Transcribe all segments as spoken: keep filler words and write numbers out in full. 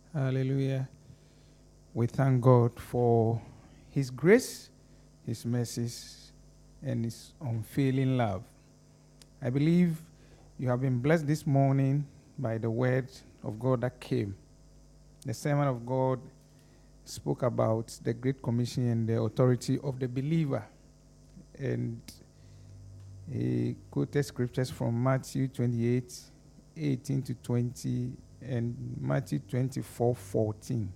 Hallelujah. We thank God for His grace, His mercies, and His unfailing love. I believe you have been blessed this morning by the word of God that came. The servant of God spoke about the Great Commission and the authority of the believer. And he quoted scriptures from Matthew twenty-eight, eighteen to twenty, and Matthew twenty-four, fourteen.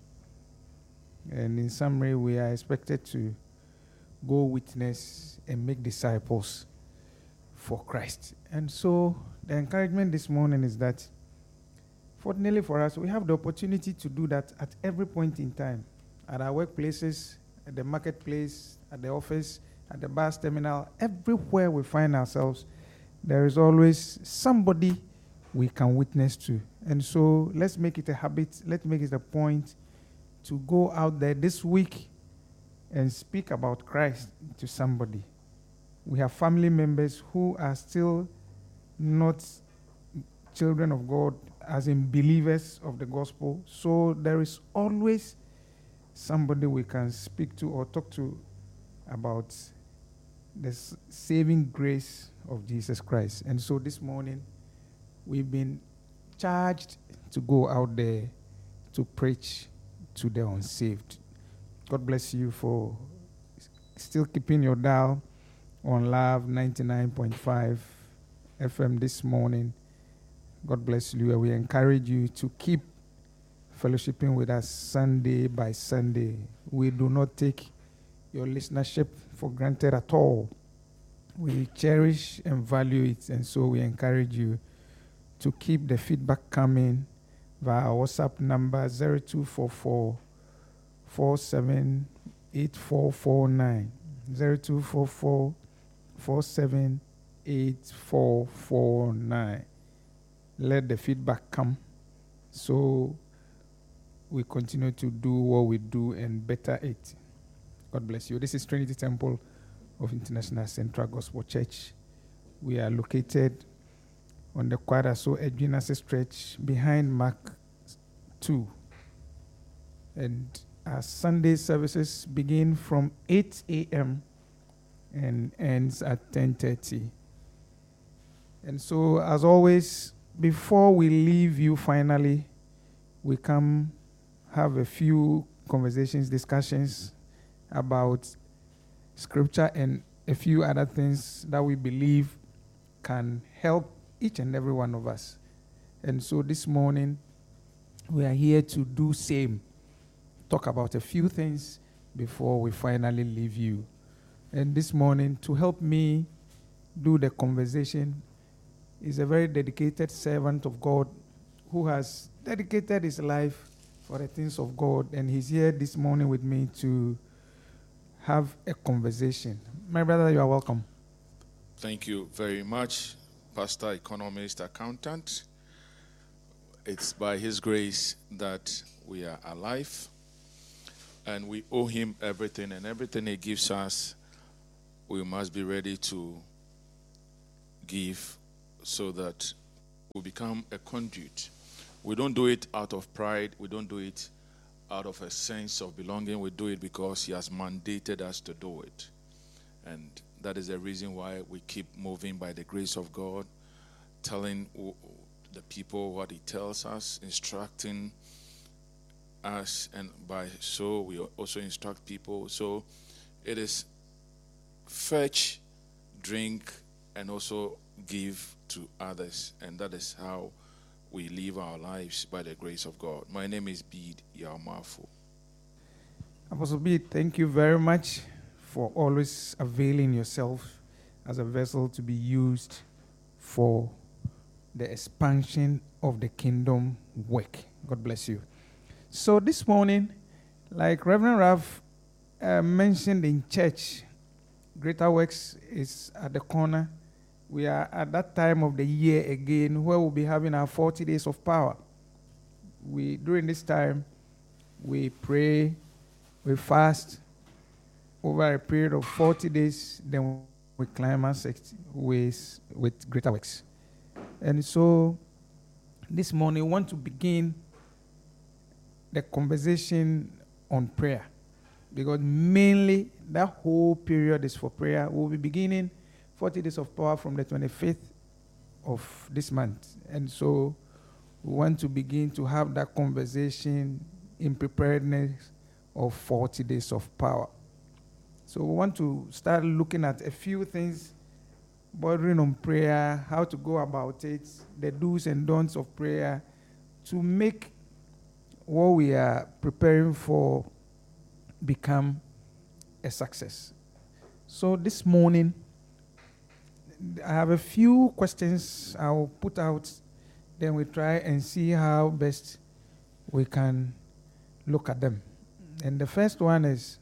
And in summary, we are expected to go witness and make disciples for Christ. And so the encouragement this morning is that, fortunately for us, we have the opportunity to do that at every point in time, at our workplaces, at the marketplace, at the office, at the bus terminal, everywhere we find ourselves, there is always somebody we can witness to. And so let's make it a habit, let's make it a point to go out there this week and speak about Christ to somebody. We have family members who are still not children of God, as in believers of the gospel. So there is always somebody we can speak to or talk to about the saving grace of Jesus Christ. And so this morning, we've been charged to go out there to preach to the unsaved. God bless you for still keeping your dial on Love ninety-nine point five F M this morning. God bless you. And we encourage you to keep fellowshipping with us Sunday by Sunday. We do not take your listenership for granted at all. We cherish and value it, and so we encourage you to keep the feedback coming via our WhatsApp number zero two four four, four seven eight four four nine. zero two four four, four seven eight four four nine. Let the feedback come so we continue to do what we do and better it. God bless you. This is Trinity Temple of International Central Gospel Church. We are located on the Kwadaso Edwinase stretch behind Mark two. And our Sunday services begin from eight a.m. and ends at ten thirty. And so, as always, before we leave you finally, we come have a few conversations, discussions about scripture and a few other things that we believe can help each and every one of us. And so this morning, we are here to do same. Talk about a few things before we finally leave you. And this morning, to help me do the conversation, is a very dedicated servant of God who has dedicated his life for the things of God. And he's here this morning with me to have a conversation. My brother, you are welcome. Thank you very much, Pastor, Economist, Accountant. It's by His grace that we are alive, and we owe Him everything, and everything He gives us, we must be ready to give so that we become a conduit. We don't do it out of pride. We don't do it out of a sense of belonging. We do it because He has mandated us to do it. And that is the reason why we keep moving by the grace of God, telling the people what He tells us, instructing us, and by so we also instruct people. So it is fetch, drink, and also give to others. And that is how we live our lives by the grace of God. My name is Bede Yaumafu. Apostle Bede, thank you very much for always availing yourself as a vessel to be used for the expansion of the kingdom work. God bless you. So this morning, like Reverend Ralph uh, mentioned in church, Greater Works is at the corner. We are at that time of the year again where we'll be having our forty days of power. We during this time, we pray, we fast over a period of forty days, then we climax with, with Greater Works. And so this morning, we want to begin the conversation on prayer, because mainly that whole period is for prayer. We'll be beginning forty days of power from the twenty-fifth of this month. And so we want to begin to have that conversation in preparedness of forty days of power. So we want to start looking at a few things bordering on prayer, how to go about it, the do's and don'ts of prayer, to make what we are preparing for become a success. So this morning, I have a few questions I'll put out, then we try and see how best we can look at them. And the first one is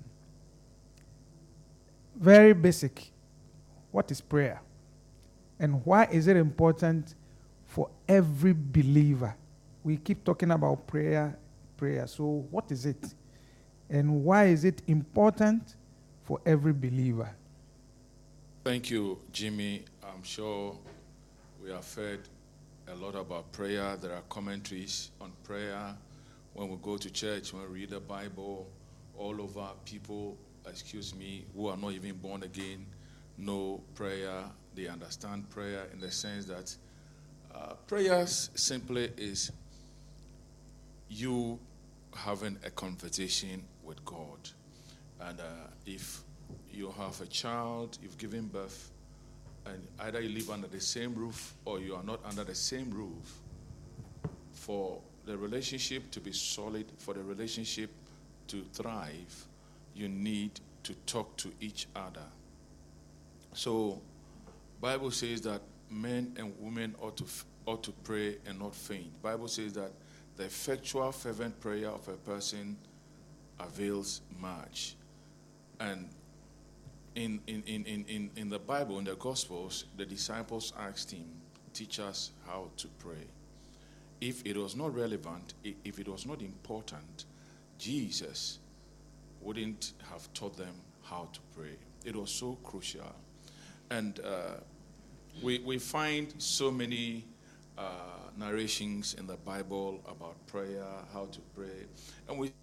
very basic. What is prayer? And why is it important for every believer? We keep talking about prayer, prayer. So what is it? And why is it important for every believer? Thank you, Jimmy. I'm sure we have heard a lot about prayer. There are commentaries on prayer. When we go to church, when we read the Bible, all over people, excuse me, who are not even born again, know prayer. They understand prayer in the sense that uh, prayer simply is you having a conversation with God. And uh, if you have a child, you've given birth, and either you live under the same roof or you are not under the same roof, for the relationship to be solid, for the relationship to thrive, you need to talk to each other. So Bible says that men and women ought to ought to pray and not faint. Bible says that the effectual fervent prayer of a person avails much. And in in, in, in, in in the Bible, in the Gospels, the disciples asked him, teach us how to pray. If it was not relevant, if it was not important, Jesus wouldn't have taught them how to pray. It was so crucial. And uh, we we find so many uh, narrations in the Bible about prayer, how to pray. And we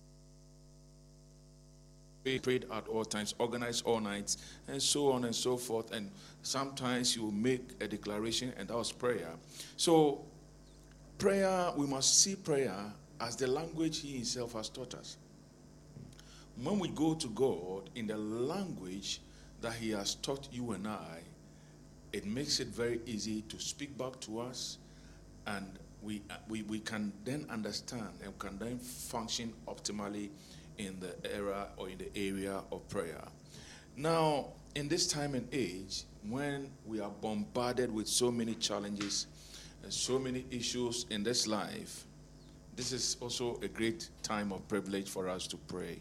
We prayed at all times, organized all nights, and so on and so forth. And sometimes you make a declaration, and that was prayer. So, prayer, we must see prayer as the language He Himself has taught us. When we go to God in the language that He has taught you and I, it makes it very easy to speak back to us, and we we, we can then understand and can then function optimally in the era or in the area of prayer. Now, in this time and age, when we are bombarded with so many challenges and so many issues in this life, this is also a great time of privilege for us to pray.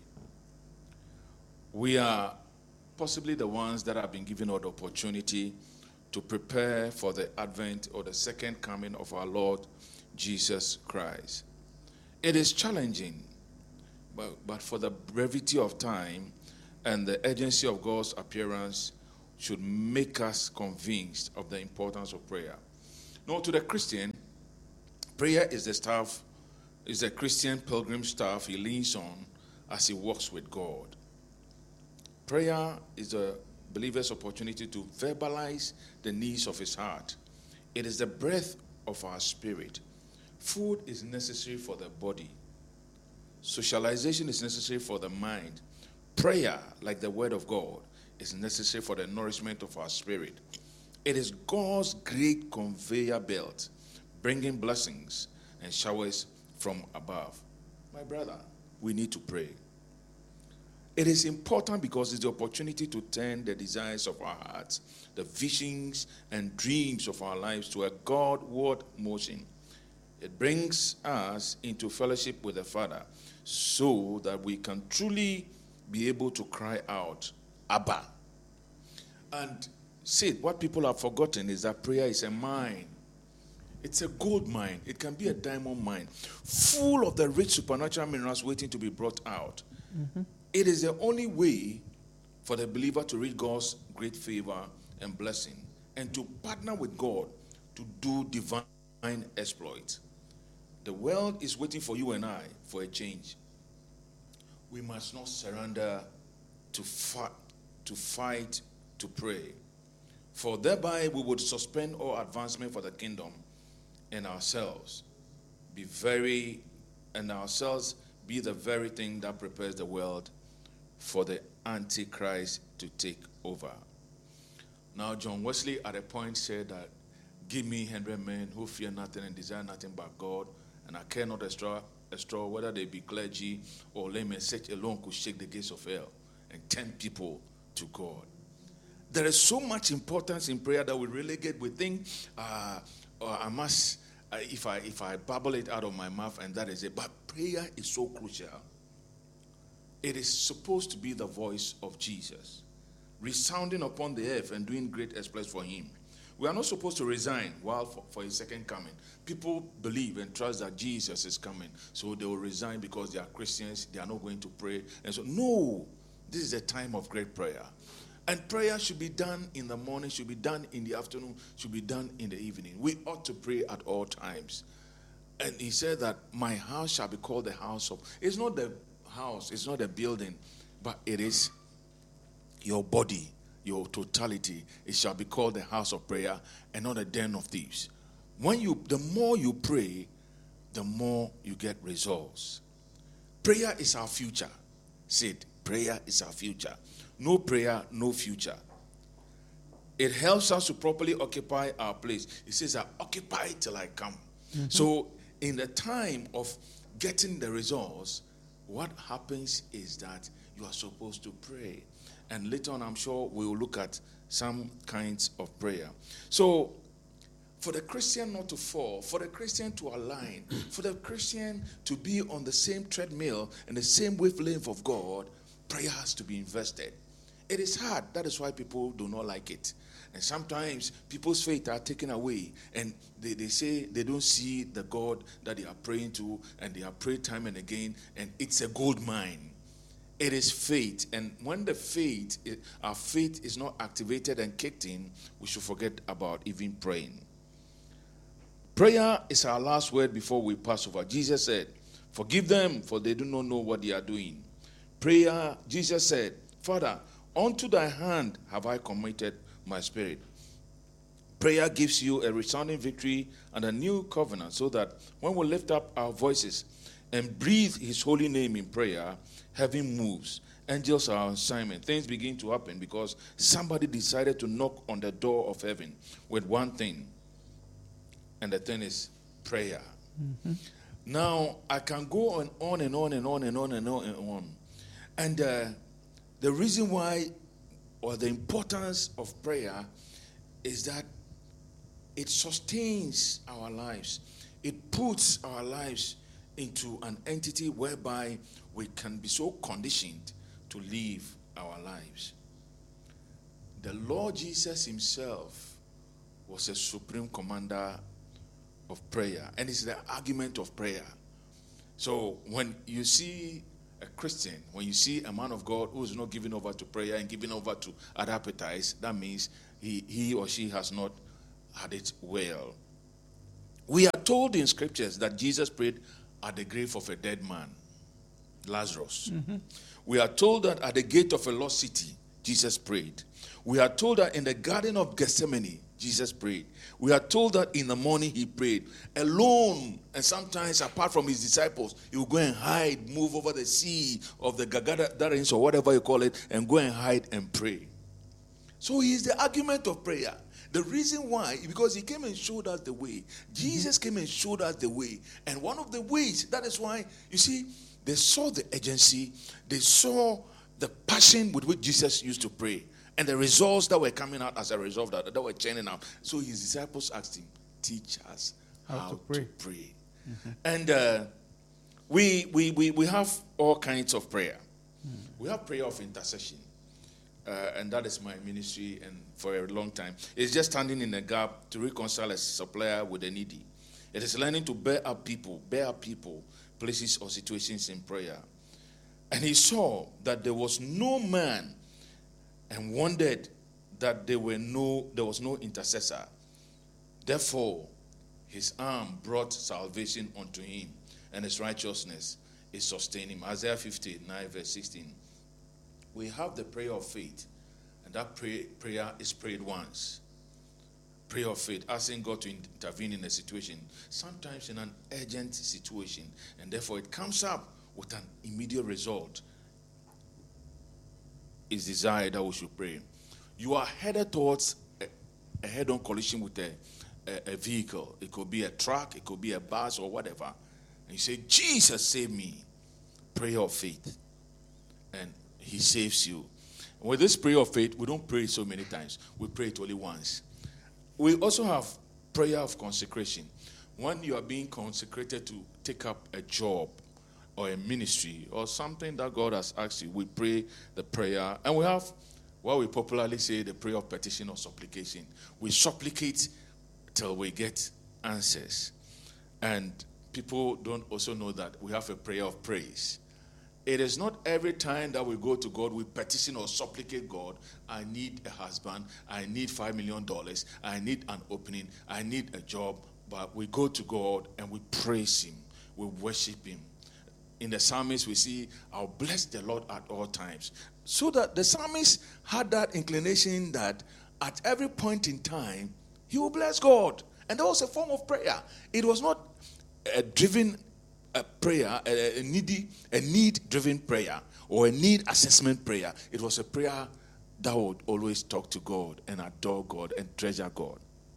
We are possibly the ones that have been given the opportunity to prepare for the advent or the second coming of our Lord Jesus Christ. It is challenging. But, but for the brevity of time and the urgency of God's appearance should make us convinced of the importance of prayer. Now, to the Christian, prayer is the staff, is the Christian pilgrim staff he leans on as he walks with God. Prayer is a believer's opportunity to verbalize the needs of his heart. It is the breath of our spirit. Food is necessary for the body. Socialization is necessary for the mind. Prayer, like the word of God, is necessary for the nourishment of our spirit. It is God's great conveyor belt, bringing blessings and showers from above. My brother, we need to pray. It is important because it's the opportunity to turn the desires of our hearts, the visions and dreams of our lives to a Godward motion. It brings us into fellowship with the Father so that we can truly be able to cry out, Abba. And see, what people have forgotten is that prayer is a mine. It's a gold mine. It can be a diamond mine, full of the rich supernatural minerals waiting to be brought out. Mm-hmm. It is the only way for the believer to reach God's great favor and blessing and to partner with God to do divine exploits. The world is waiting for you and I for a change. We must not surrender to fight, to fight, to pray. For thereby we would suspend all advancement for the kingdom and ourselves. Be very, and ourselves be the very thing that prepares the world for the Antichrist to take over. Now, John Wesley at a point said that, give me hundred men who fear nothing and desire nothing but God, and I care not a straw, a straw whether they be clergy or laymen, such alone could shake the gates of hell and turn people to God. There is so much importance in prayer that we relegate. We think, uh, uh, I must, uh, if I if I babble it out of my mouth and that is it. But prayer is so crucial. It is supposed to be the voice of Jesus, resounding upon the earth and doing great exploits for him. We are not supposed to resign while for, for his second coming. People believe and trust that Jesus is coming, so they will resign because they are Christians, they are not going to pray. And so, no, this is a time of great prayer. And prayer should be done in the morning, should be done in the afternoon, should be done in the evening. We ought to pray at all times. And he said that my house shall be called the house of... It's not the house, it's not a building, but it is your body, your totality. It shall be called the house of prayer and not a den of thieves. When you, the more you pray, the more you get results. Prayer is our future. Sid, prayer is our future. No prayer, no future. It helps us to properly occupy our place. It says, I occupy till I come. Mm-hmm. So in the time of getting the results, what happens is that you are supposed to pray. And later on, I'm sure we will look at some kinds of prayer. So for the Christian not to fall, for the Christian to align, for the Christian to be on the same treadmill and the same wavelength of God, prayer has to be invested. It is hard. That is why people do not like it. And sometimes people's faith are taken away and they, they say they don't see the God that they are praying to, and they have prayed time and again, and it's a gold mine. It is faith. And when the faith, our faith is not activated and kicked in, we should forget about even praying. Prayer is our last word before we pass over. Jesus said, forgive them, for they do not know what they are doing. Prayer, Jesus said, Father, unto thy hand have I committed my spirit. Prayer gives you a resounding victory and a new covenant, so that when we lift up our voices and breathe his holy name in prayer, heaven moves. Angels are on assignment. Things begin to happen because somebody decided to knock on the door of heaven with one thing. And the thing is prayer. Mm-hmm. Now, I can go on, on and on and on and on and on and on. And uh, the reason why, or the importance of prayer, is that it sustains our lives. It puts our lives into an entity whereby we can be so conditioned to live our lives. The Lord Jesus himself was a supreme commander of prayer, and it's the argument of prayer. So when you see a Christian, when you see a man of God who is not giving over to prayer and giving over to other appetites, that means he, he or she has not had it well. We are told in scriptures that Jesus prayed at the grave of a dead man, Lazarus. Mm-hmm. We are told that at the gate of a lost city, Jesus prayed. We are told that in the Garden of Gethsemane, Jesus prayed. We are told that in the morning he prayed alone, and sometimes apart from his disciples, he would go and hide, move over the sea of the Gadarenes or whatever you call it, and go and hide and pray. So he is the argument of prayer. The reason why, because he came and showed us the way. Jesus came and showed us the way. And one of the ways, that is why, you see, they saw the urgency, they saw the passion with which Jesus used to pray, and the results that were coming out as a result of that, that were churning out. So his disciples asked him, teach us how, how to pray. To pray. Mm-hmm. And uh, we, we, we, we have all kinds of prayer. Mm. We have prayer of intercession. Uh, and that is my ministry, and for a long time. It's just standing in the gap to reconcile a supplier with the needy. It is learning to bear up people, bear up people, places or situations in prayer. And he saw that there was no man, and wondered that there were no, there was no intercessor. Therefore, His arm brought salvation unto him, and his righteousness is sustaining him. Isaiah fifty-nine, verse sixteen. We have the prayer of faith, and that pray, prayer is prayed once. Prayer of faith, asking God to intervene in a situation, sometimes in an urgent situation, and therefore it comes up with an immediate result. It's desired that we should pray. You are headed towards a, a head-on collision with a, a, a vehicle. It could be a truck, it could be a bus or whatever. And you say, Jesus, save me. Prayer of faith. And he saves you. And with this prayer of faith, we don't pray it so many times. We pray it only once. We also have prayer of consecration. When you are being consecrated to take up a job or a ministry or something that God has asked you, we pray the prayer. And we have what we popularly say the prayer of petition or supplication. We supplicate till we get answers. And people don't also know that we have a prayer of praise. It is not every time that we go to God, we petition or supplicate God, I need a husband, I need five million dollars, I need an opening, I need a job. But we go to God and we praise him, we worship him. In the psalmist, we see, I'll bless the Lord at all times. So that the psalmist had that inclination that at every point in time, he will bless God. And that was a form of prayer. It was not a driven a prayer, a, a needy, a need-driven prayer or a need assessment prayer. It was a prayer that would always talk to God and adore God and treasure God.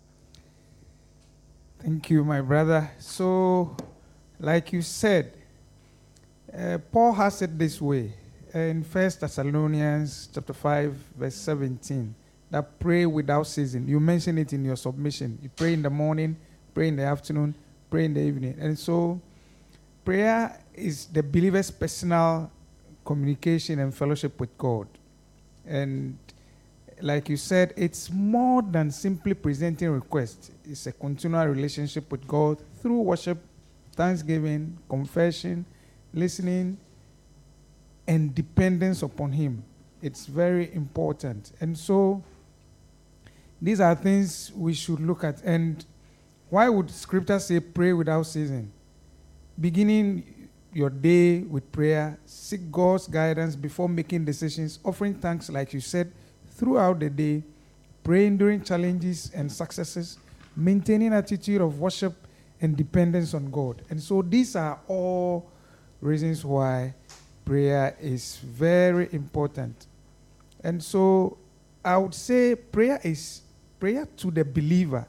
Thank you, my brother. So, like you said, uh, Paul has it this way in First Thessalonians chapter five, verse seventeen, that pray without ceasing. You mentioned it in your submission. You pray in the morning, pray in the afternoon, pray in the evening. And so, prayer is the believer's personal communication and fellowship with God. And like you said, it's more than simply presenting requests. It's a continual relationship with God through worship, thanksgiving, confession, listening, and dependence upon him. It's very important. And so these are things we should look at. And why would Scripture say pray without ceasing? Beginning your day with prayer, seek God's guidance before making decisions, offering thanks, like you said, throughout the day, praying during challenges and successes, maintaining attitude of worship and dependence on God. And so these are all reasons why prayer is very important. And so I would say prayer is prayer to the believer.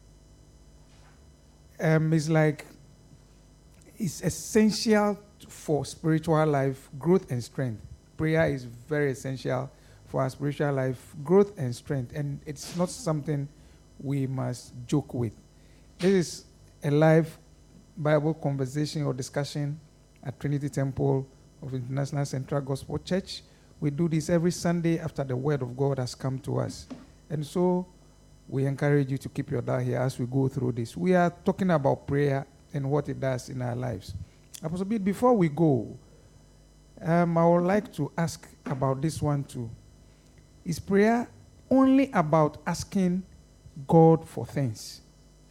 Um, is like it's essential for spiritual life growth and strength. Prayer is very essential for our spiritual life growth and strength, and it's not something we must joke with. This is a live Bible conversation or discussion at Trinity Temple of International Central Gospel Church. We do this every Sunday after the Word of God has come to us. And so we encourage you to keep your dial here as we go through this. We are talking about prayer and what it does in our lives. Apostle Bid, before we go, um, I would like to ask about this one too. Is prayer only about asking God for things?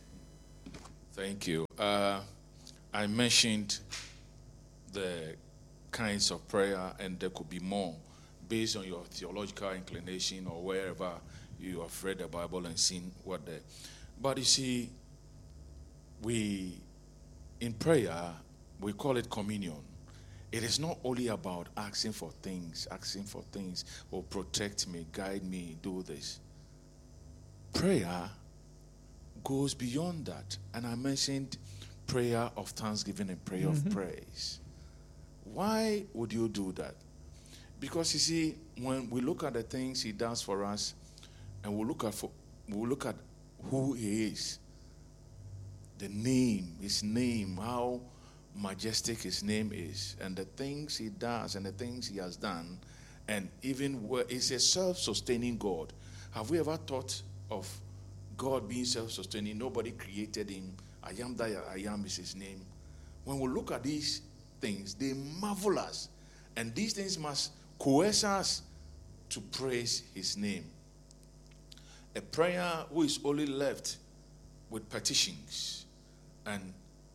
Thank you. Uh, I mentioned the kinds of prayer, and there could be more based on your theological inclination or wherever you have read the Bible and seen what the... But you see, we, in prayer, we call it communion. It is not only about asking for things, asking for things, or protect me, guide me, do this. Prayer goes beyond that. And I mentioned prayer of thanksgiving and prayer mm-hmm. of praise. Why would you do that? Because you see, when we look at the things he does for us, and we look at for, we look at who he is, the name, his name, how majestic his name is, and the things he does and the things he has done, and even where he's a self-sustaining God. Have we ever thought of God being self-sustaining? Nobody created him. I am that I am is his name. When we look at these things, they marvel us, and these things must coerce us to praise his name. A prayer who is only left with petitions and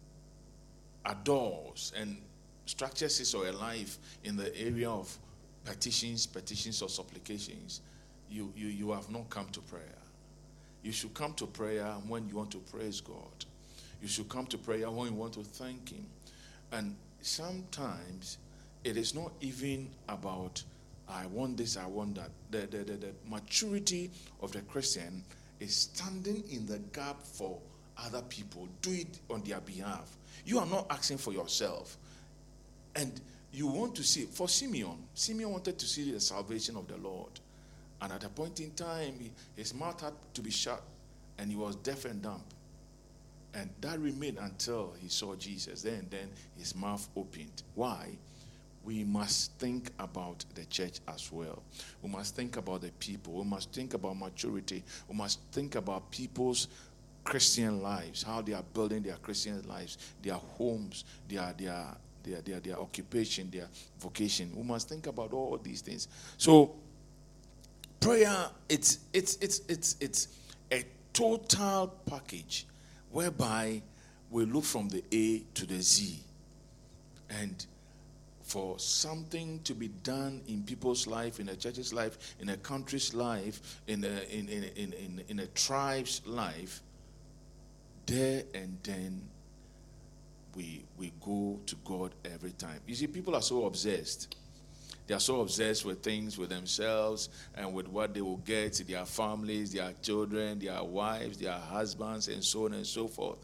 adores and structures his or her life in the area of petitions, petitions or supplications, you, you, you have not come to prayer. You should come to prayer when you want to praise God. You should come to prayer when you want to thank him. And sometimes it is not even about, I want this, I want that. The, the, the, the maturity of the Christian is standing in the gap for other people. Do it on their behalf. You are not asking for yourself. And you want to see, for Simeon, Simeon wanted to see the salvation of the Lord. And at a point in time, he, his mouth had to be shut, and he was deaf and dumb. And that remained until he saw Jesus. Then, then his mouth opened. Why? We must think about the church as well. We must think about the people. We must think about maturity. We must think about people's Christian lives, how they are building their Christian lives, their homes, their their their their, their occupation, their vocation. We must think about all these things. So prayer, it's it's it's it's it's a total package whereby we look from the A to the Z. And for something to be done in people's life, in a church's life, in a country's life, in a, in, in, in, in, in a tribe's life, there and then we we go to God every time. You see, people are so obsessed. They are so obsessed with things, with themselves, and with what they will get to their families, their children, their wives, their husbands, and so on and so forth.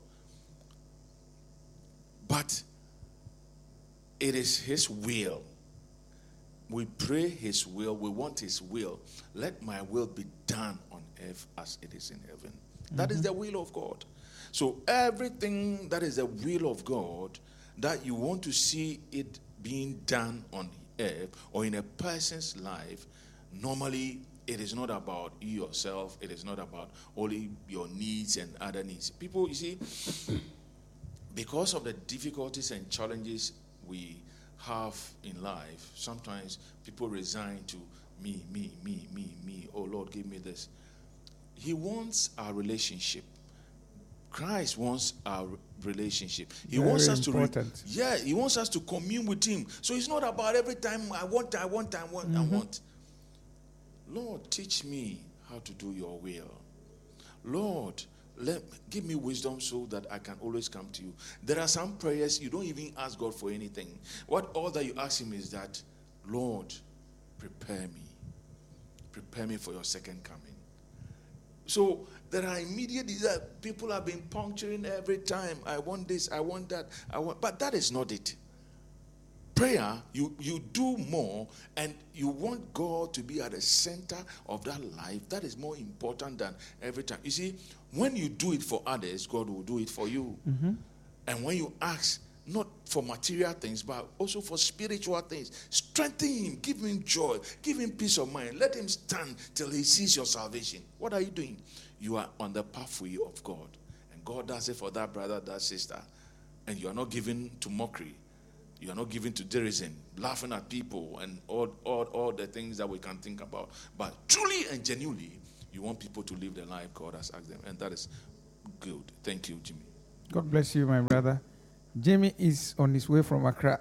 But it is his will. We pray his will. We want his will. Let my will be done on earth as it is in heaven. Mm-hmm. That is the will of God. So everything that is the will of God, that you want to see it being done on earth or in a person's life, normally it is not about you yourself. It is not about only your needs and other needs. People, you see, because of the difficulties and challenges we have in life, sometimes people resign to me, me, me, me, me. Oh Lord, give me this. He wants our relationship. Christ wants our relationship. He Very wants us important. to, re- yeah, he wants us to commune with him. So it's not about every time I want, I want, I want, mm-hmm. I want. Lord, teach me how to do your will. Lord, let give me wisdom so that I can always come to you. There are some prayers you don't even ask God for anything. What all that you ask him is that, Lord, prepare me. Prepare me for your second coming. So there are immediate desires. People have been puncturing every time. I want this, I want that, I want. But that is not it. Prayer, you, you do more, and you want God to be at the center of that life. That is more important than every time. You see, when you do it for others, God will do it for you. Mm-hmm. And when you ask, not for material things, but also for spiritual things, strengthen him, give him joy, give him peace of mind. Let him stand till he sees your salvation. What are you doing? You are on the pathway of God. And God does it for that brother, that sister. And you are not given to mockery. You are not given to derision, laughing at people and all, all, all the things that we can think about. But truly and genuinely, you want people to live the life God has asked them. And that is good. Thank you, Jimmy. God bless you, my brother. Jimmy is on his way from Accra.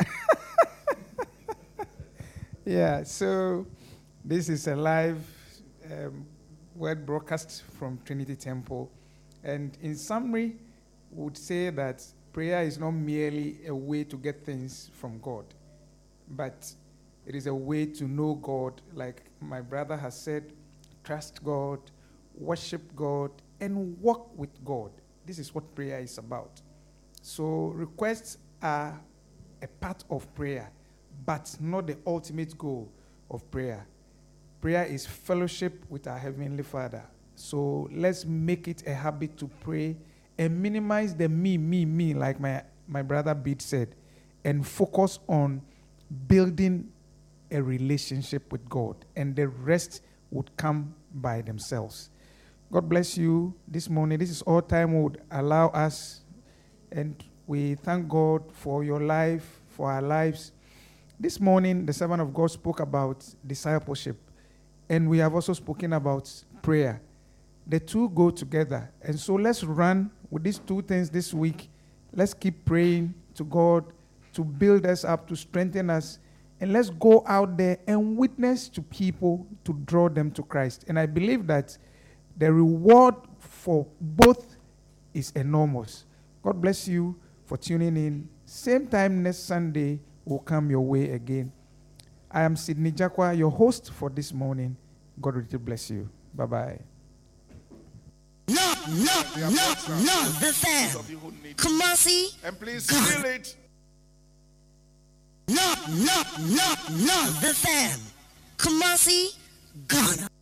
Yeah, so this is a live um, word broadcast from Trinity Temple. And in summary, we would say that prayer is not merely a way to get things from God, but it is a way to know God, like my brother has said, trust God, worship God, and walk with God. This is what prayer is about. So requests are a part of prayer, but not the ultimate goal of prayer. Prayer is fellowship with our Heavenly Father. So let's make it a habit to pray and minimize the me, me, me, like my, my brother Beat said, and focus on building a relationship with God, and the rest would come by themselves. God bless you this morning. This is all time would allow us, and we thank God for your life, for our lives. This morning, the servant of God spoke about discipleship, and we have also spoken about prayer. The two go together, and so let's run with these two things this week Let's keep praying to God to build us up, to strengthen us, and let's go out there and witness to people to draw them to Christ. And I believe that the reward for both is enormous. God bless you for tuning in. Same time next Sunday will come your way again. I am Sidney Jakwa, your host for this morning. God will bless you. Bye-bye. No, no, no, no, the fam. Kumasi. And please feel it. No, no, no, no, the fam. Kumasi, Ghana.